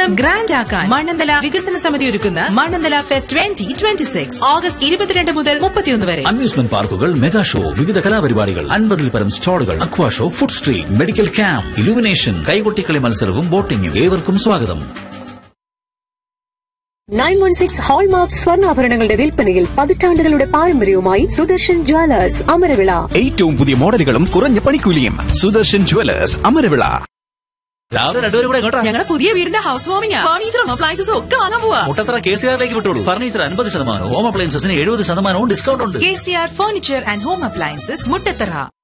Onam grand ആക്കാൻ മണ്ണന്തല വികസന സമിതി ഒരുക്കുന്ന മണ്ണന്തല ഫെസ്റ്റ് 2026 ഓഗസ്റ്റ് 22 മുതൽ 31 വരെ. അമ്യൂസ്മെന്റ് പാർക്കുകൾ, മെഗാ ഷോ, വിവിധ കലാപരിപാടികൾ, 50-ൽ പരം സ്റ്റാളുകൾ, അക്വാ show, food street, medical camp, illumination, കൈകൊട്ടിക്കളി മത്സരവും ബോട്ടിംഗും. ഏവർക്കും സ്വാഗതം. 916 ഹോൾമാർക്ക് സ്വർണ്ണാഭരണങ്ങളുടെ വിൽപ്പനയിൽ പതിറ്റാണ്ടുകളുടെ പാരമ്പര്യവുമായി സുദർശൻ ജ്വല്ലേഴ്സ് അമരവിള. ഏറ്റവും പുതിയ മോഡലുകളും കുറഞ്ഞ പണിക്കൂലിയും. സുദർശൻ ജ്വല്ലേഴ്സ് അമരവിള. രാവിലെ രണ്ടുപേരും കൂടെ കേട്ടോ. ഞങ്ങളുടെ പുതിയ വീടിന്റെ ഹൗസ് വാമിംഗ്, ഫർണിച്ചറും അപ്ലയൻസസും ഒക്കെ വാങ്ങാൻ പോവാ. Muttathara KCR വിട്ടോളൂ. Furniture 50%, home അപ്ലയൻസസിന് 70% discount ഉണ്ട്. KCR furniture and home appliances, Muttathara.